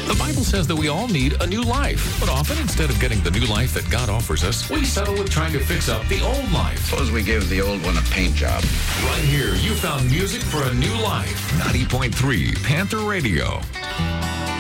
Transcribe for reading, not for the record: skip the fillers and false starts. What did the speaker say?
The Bible says that we all need a new life, but often instead of getting the new life that God offers us, we settle with trying to fix up the old life. Suppose we give the old one a paint job. Right here, you found music for a new life. 90.3 Panther Radio.